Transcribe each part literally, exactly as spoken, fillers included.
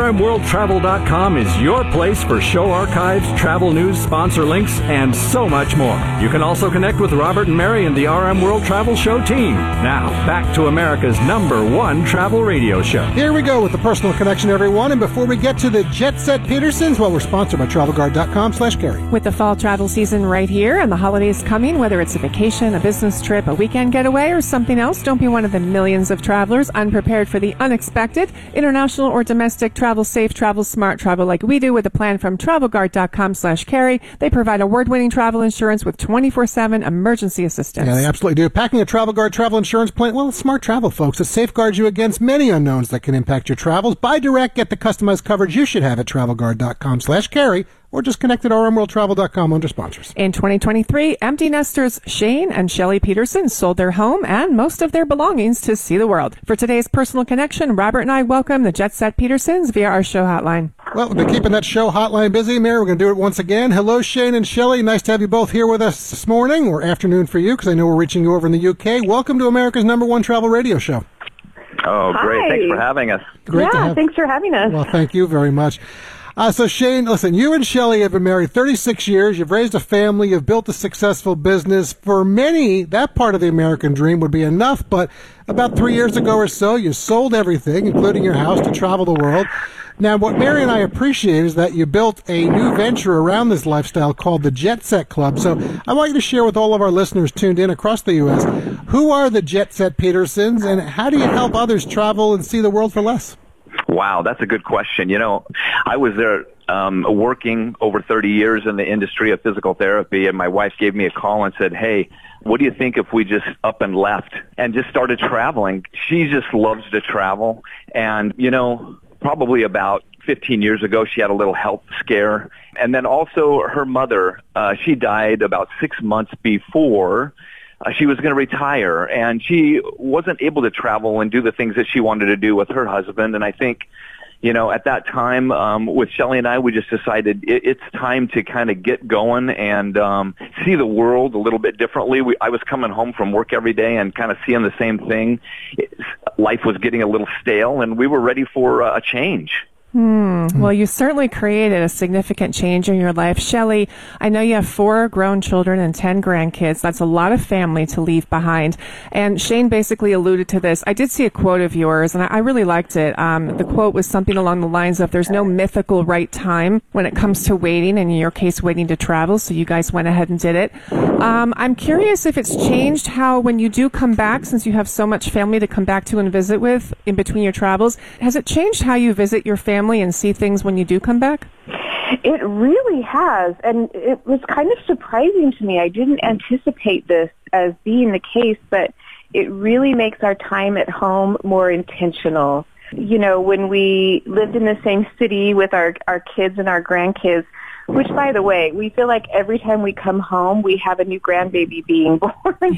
M World Travel dot com is your place for show archives, travel news, sponsor links, and so much more. You can also connect with Robert and Mary and the R M World Travel Show team. Now, back to America's number one travel radio show. Here we go with the personal connection, everyone. And before we get to the Jet Set Petersons, well, we're sponsored by travel guard dot com slash Carrie. With the fall travel season right here and the holidays coming, whether it's a vacation, a business trip, a weekend getaway, or something else, don't be one of the millions of travelers unprepared for the unexpected. International or domestic, travel safe, travel smart, travel like we do with a plan from travel guard dot com slash Carrie. They provide award-winning travel insurance with twenty-four seven emergency assistance. Yeah, they absolutely do. Packing a Travel Guard travel insurance plan, well, it's smart travel, folks. It safeguards you against many unknowns that can impact your travels. Buy direct, get the customized coverage you should have at travel guard dot com slash Carrie, or just connect at R M World Travel dot com under sponsors. In twenty twenty-three, empty nesters Shane and Shelley Peterson sold their home and most of their belongings to see the world. For today's personal connection, Robert and I welcome the Jet Set Petersons via our show hotline. Well, we've been keeping that show hotline busy, Mary. We're going to do it once again. Hello, Shane and Shelley. Nice to have you both here with us this morning, or afternoon for you, because I know we're reaching you over in the U K. Welcome to America's number one travel radio show. Oh, great. Hi. Thanks for having us. Great yeah, to have... thanks for having us. Well, thank you very much. Uh, so, Shane, listen, you and Shelley have been married thirty-six years. You've raised a family. You've built a successful business. For many, that part of the American dream would be enough. But about three years ago or so, you sold everything, including your house, to travel the world. Now, what Mary and I appreciate is that you built a new venture around this lifestyle called the Jet Set Club. So I want you to share with all of our listeners tuned in across the U S, who are the Jet Set Petersons, and how do you help others travel and see the world for less? Wow, that's a good question. You know, I was there um, working over thirty years in the industry of physical therapy, and my wife gave me a call and said, hey, what do you think if we just up and left and just started traveling? She just loves to travel. And, you know, probably about fifteen years ago, she had a little health scare. And then also her mother, uh, she died about six months before Uh, she was going to retire, and she wasn't able to travel and do the things that she wanted to do with her husband. And I think, you know, at that time, um, with Shelley and I, we just decided it, it's time to kind of get going and um, see the world a little bit differently. We, I was coming home from work every day and kind of seeing the same thing. It, life was getting a little stale, and we were ready for uh, a change. Hmm. Well, you certainly created a significant change in your life. Shelley, I know you have four grown children and ten grandkids. That's a lot of family to leave behind. And Shane basically alluded to this. I did see a quote of yours, and I really liked it. Um, the quote was something along the lines of, there's no mythical right time when it comes to waiting, and in your case, waiting to travel, so you guys went ahead and did it. Um, I'm curious if it's changed how, when you do come back, since you have so much family to come back to and visit with in between your travels, has it changed how you visit your family and see things when you do come back? It really has, and it was kind of surprising to me. I didn't anticipate this as being the case, but it really makes our time at home more intentional. You know, when we lived in the same city with our, our kids and our grandkids, which, by the way, we feel like every time we come home, we have a new grandbaby being born.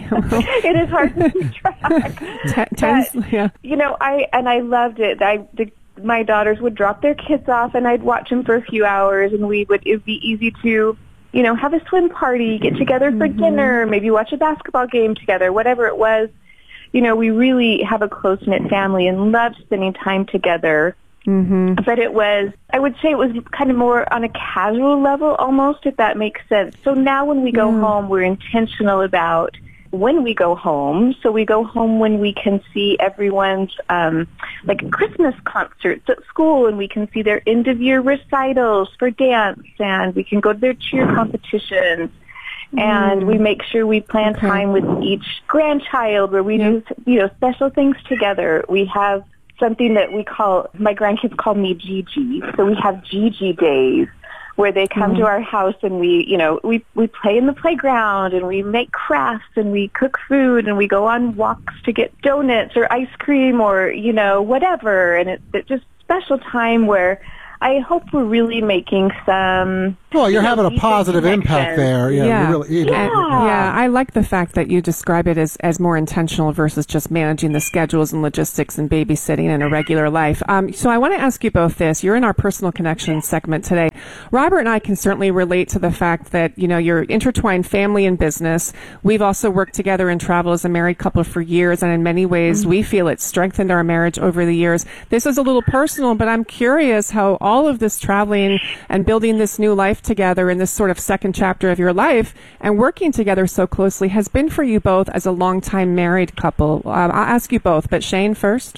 It is hard to keep track. T- times, but, yeah. You know, I and I loved it. I the, my daughters would drop their kids off, and I'd watch them for a few hours, and we would. It would be easy to, you know, have a swim party, get together for mm-hmm. dinner, maybe watch a basketball game together, whatever it was. You know, we really have a close-knit family and love spending time together. Mm-hmm. But it was, I would say it was kind of more on a casual level almost, if that makes sense. So now when we go yeah. home, we're intentional about when we go home. So we go home when we can see everyone's, um, like Christmas concerts at school, and we can see their end-of-year recitals for dance, and we can go to their cheer competitions. And we make sure we plan okay. time with each grandchild where we yeah. do, you know, special things together. We have something that we call, my grandkids call me Gigi. So we have Gigi days where they come mm-hmm. to our house, and we, you know, we, we play in the playground, and we make crafts, and we cook food, and we go on walks to get donuts or ice cream or, you know, whatever. And it's, it's just special time where I hope we're really making some... Well, you're you know, having a positive impact there. Yeah, yeah. Really, you know, yeah. yeah, I like the fact that you describe it as, as more intentional versus just managing the schedules and logistics and babysitting in a regular life. Um, so I want to ask you both this. You're in our personal connection segment today. Robert and I can certainly relate to the fact that, you know, you're intertwined family and business. We've also worked together in travel as a married couple for years, and in many ways, mm-hmm. we feel it's strengthened our marriage over the years. This is a little personal, but I'm curious how all of this traveling and building this new life together in this sort of second chapter of your life and working together so closely has been for you both as a longtime married couple. Um, I'll ask you both, but Shane first.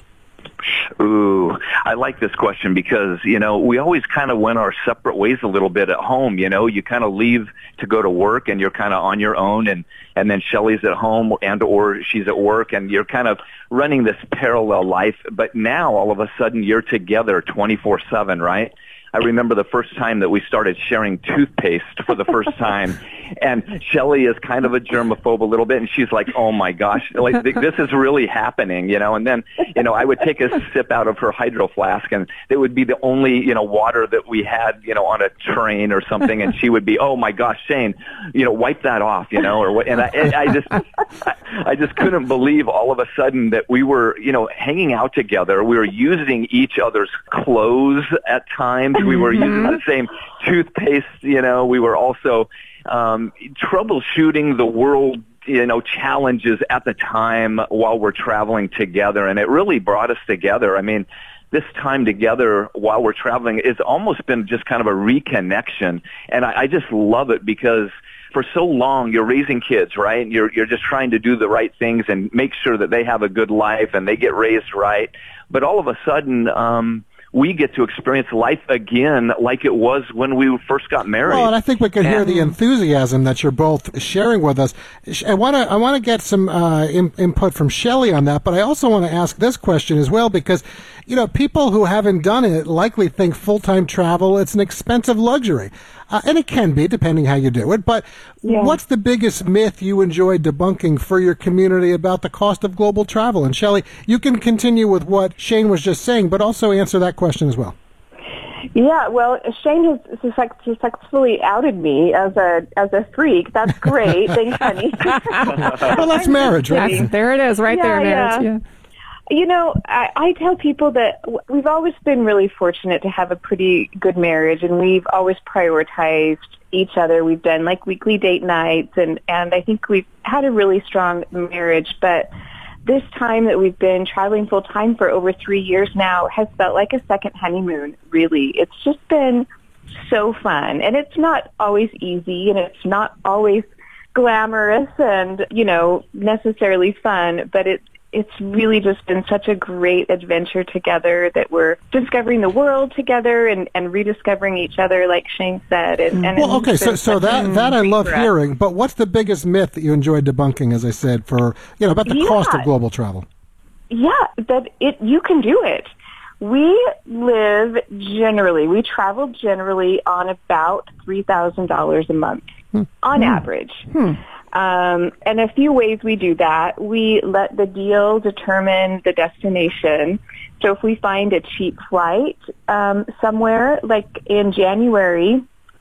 Ooh, I like this question because, you know, we always kind of went our separate ways a little bit at home. You know, you kind of leave to go to work and you're kind of on your own, and, and then Shelley's at home and or she's at work, and you're kind of running this parallel life. But now all of a sudden you're together twenty-four seven, right? I remember the first time that we started sharing toothpaste for the first time, and Shelley is kind of a germaphobe a little bit, and she's like, "Oh my gosh, like this is really happening," you know. And then, you know, I would take a sip out of her hydro flask, and it would be the only, you know, water that we had, you know, on a train or something, and she would be, "Oh my gosh, Shane, you know, wipe that off," you know, or what? And I, and I just, I, I just couldn't believe all of a sudden that we were, you know, hanging out together. We were using each other's clothes at times. We were using the same toothpaste, you know. We were also um, troubleshooting the world, you know, challenges at the time while we're traveling together, and it really brought us together. I mean, this time together while we're traveling, it's almost been just kind of a reconnection, and I, I just love it because for so long you're raising kids, right? And you're you're just trying to do the right things and make sure that they have a good life and they get raised right. But all of a sudden, um, we get to experience life again like it was when we first got married. Well, and I think we can and, hear the enthusiasm that you're both sharing with us. I want to I want to get some uh, in, input from Shelley on that, but I also want to ask this question as well because, you know, people who haven't done it likely think full-time travel, it's an expensive luxury. Uh, and it can be, depending how you do it. But yeah. What's the biggest myth you enjoy debunking for your community about the cost of global travel? And Shelley, you can continue with what Shane was just saying, but also answer that question as well. Yeah, well, Shane has successfully outed me as a as a freak. That's great. Thanks, honey. Well, that's marriage, right? That's, there it is, right yeah, there, marriage. Yeah. yeah. You know, I, I tell people that we've always been really fortunate to have a pretty good marriage, and we've always prioritized each other. We've done like weekly date nights, and, and I think we've had a really strong marriage. But this time that we've been traveling full time for over three years now has felt like a second honeymoon, really. It's just been so fun. And it's not always easy, and it's not always glamorous and, you know, necessarily fun, but it's It's really just been such a great adventure together that we're discovering the world together and, and rediscovering each other, like Shane said. And, and well, okay, so so that that I love hearing. But what's the biggest myth that you enjoyed debunking, as I said, for you know about the yeah. cost of global travel? Yeah, that it you can do it. We live generally, we travel generally on about three thousand dollars a month hmm. on hmm. average. Hmm. Um, and a few ways we do that. We let the deal determine the destination. So if we find a cheap flight um, somewhere, like in January,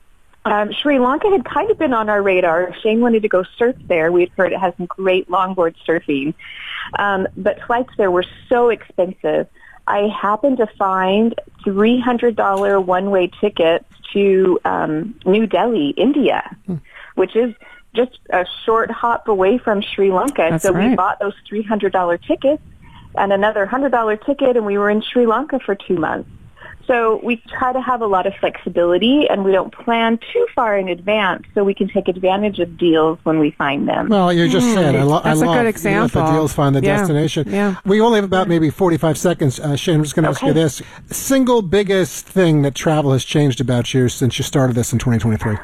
um, Sri Lanka had kind of been on our radar. Shane wanted to go surf there. We'd heard it has some great longboard surfing. Um, but flights there were so expensive. I happened to find three hundred dollars one-way tickets to um, New Delhi, India, hmm. which is just a short hop away from Sri Lanka. That's so right. we bought those three hundred dollars tickets and another one hundred dollars ticket, and we were in Sri Lanka for two months. So we try to have a lot of flexibility, and we don't plan too far in advance so we can take advantage of deals when we find them. Well, you just mm. said, I, lo- That's I a love good example. Let the deals find the yeah. destination. Yeah. We only have about maybe forty-five seconds. Uh, Shane, I'm just going to okay. ask you this. Single biggest thing that travel has changed about you since you started this in twenty twenty-three?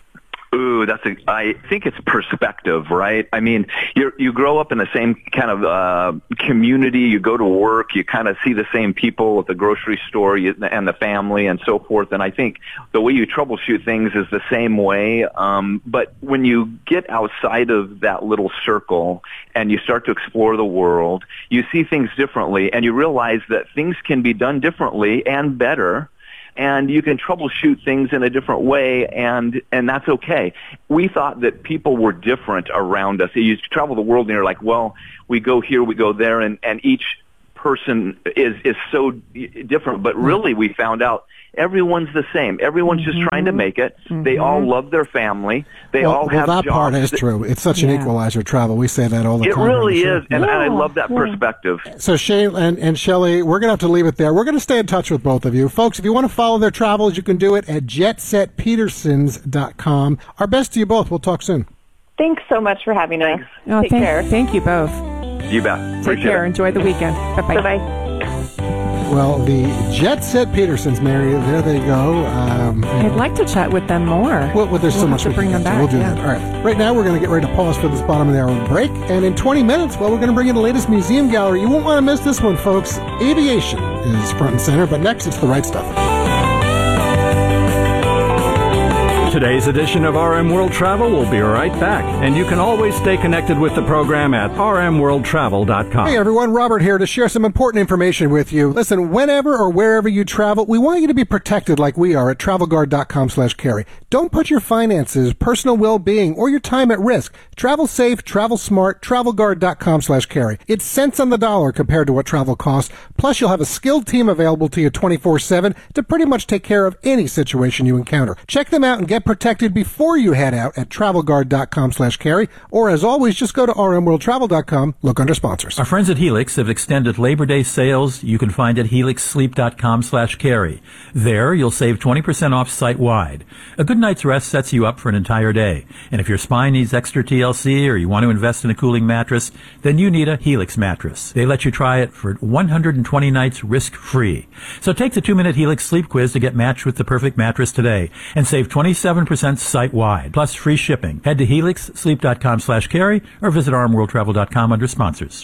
Ooh, that's a, I think it's perspective, right? I mean, you you grow up in the same kind of uh, community. You go to work. You kind of see the same people at the grocery store you, and the family and so forth. And I think the way you troubleshoot things is the same way. Um, but when you get outside of that little circle and you start to explore the world, you see things differently, and you realize that things can be done differently and better. And you can troubleshoot things in a different way, and, and that's okay. We thought that people were different around us. You travel the world, and you're like, well, we go here, we go there, and, and each person is, is so different. But really, we found out everyone's the same. Everyone's mm-hmm. just trying to make it. Mm-hmm. They all love their family. They well, all well, have that jobs. part is true. It's such an yeah. equalizer, travel. We say that all the it time. It really is, and, yeah. and I love that yeah. perspective. So Shane and, and Shelley, we're going to have to leave it there. We're going to stay in touch with both of you. Folks, if you want to follow their travels, you can do it at jet set petersons dot com. Our best to you both. We'll talk soon. Thanks so much for having us. Oh, Take thank, care. Thank you both. You bet. Take Appreciate care. it. Enjoy the weekend. Bye-bye. Bye-bye. Well, the Jet Set Petersons, Mary, there they go. Um, I'd like to chat with them more. Well, well there's we'll so much to we bring can them get to. back. We'll do yeah. that. All right. Right now, we're going to get ready to pause for this bottom of the hour break. And in twenty minutes, well, we're going to bring in the latest museum gallery. You won't want to miss this one, folks. Aviation is front and center, but next, it's the right stuff. Today's edition of R M World Travel will be right back, and you can always stay connected with the program at r m world travel dot com. Hey everyone, Robert here to share some important information with you. Listen, whenever or wherever you travel, we want you to be protected like we are at travel guard dot com slash carry. Don't put your finances, personal well-being, or your time at risk. Travel safe, travel smart, travel guard dot com slash carry. It's cents on the dollar compared to what travel costs. Plus, you'll have a skilled team available to you twenty-four seven to pretty much take care of any situation you encounter. Check them out and get protected before you head out at travel guard dot com slash carry, or as always, just go to r m world travel dot com, look under sponsors. Our friends at Helix have extended Labor Day sales you can find at helix sleep dot com slash carry. There, you'll save twenty percent off site-wide. A good night's rest sets you up for an entire day. And if your spine needs extra T L C or you want to invest in a cooling mattress, then you need a Helix mattress. They let you try it for one hundred twenty nights risk-free. So take the two-minute Helix sleep quiz to get matched with the perfect mattress today and save twenty-seven percent site-wide, plus free shipping. Head to helix sleep dot com slash carry or visit r m world travel dot com under sponsors.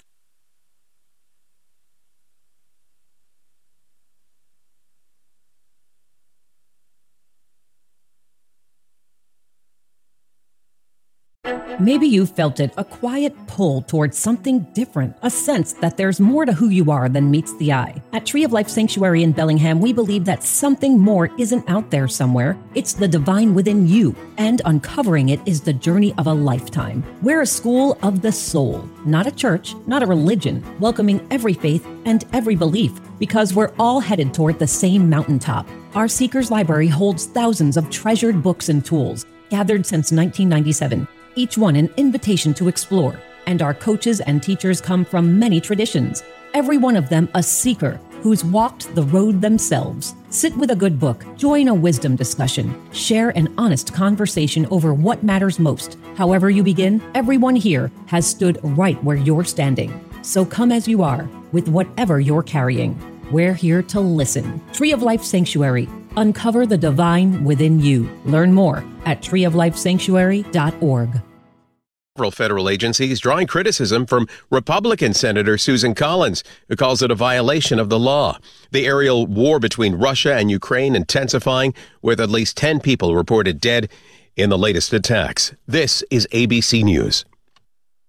Maybe you've felt it, a quiet pull towards something different, a sense that there's more to who you are than meets the eye. At Tree of Life Sanctuary in Bellingham, we believe that something more isn't out there somewhere. It's the divine within you, and uncovering it is the journey of a lifetime. We're a school of the soul, not a church, not a religion, welcoming every faith and every belief, because we're all headed toward the same mountaintop. Our Seekers Library holds thousands of treasured books and tools, gathered since nineteen ninety-seven. Each one an invitation to explore, and our coaches and teachers come from many traditions, every one of them a seeker who's walked the road themselves. Sit with a good book, join a wisdom discussion, share an honest conversation over what matters most. However you begin, everyone here has stood right where you're standing. So come as you are, with whatever you're carrying. We're here to listen. Tree of Life Sanctuary. Uncover the divine within you. Learn more at tree of life sanctuary dot org. Several federal agencies drawing criticism from Republican Senator Susan Collins, who calls it a violation of the law. The aerial war between Russia and Ukraine intensifying, with at least ten people reported dead in the latest attacks. This is A B C News.